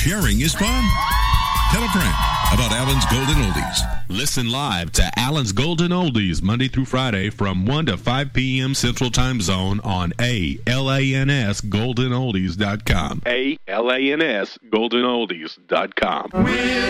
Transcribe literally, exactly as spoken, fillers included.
sharing is fun. Tell a friend about Allen's Golden Oldies. Listen live to Allen's Golden Oldies Monday through Friday from one to five p.m. Central Time Zone on A L A N S golden oldies dot com. A L A N S golden oldies dot com. We're